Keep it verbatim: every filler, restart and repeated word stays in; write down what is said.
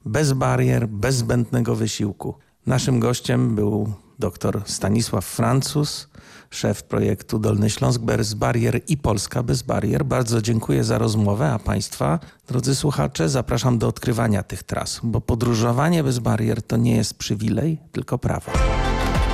bez barier, bez zbędnego wysiłku. Naszym gościem był dr Stanisław Francuz, szef projektu Dolny Śląsk bez barier i Polska bez barier. Bardzo dziękuję za rozmowę, a Państwa, drodzy słuchacze, zapraszam do odkrywania tych tras, bo podróżowanie bez barier to nie jest przywilej, tylko prawo.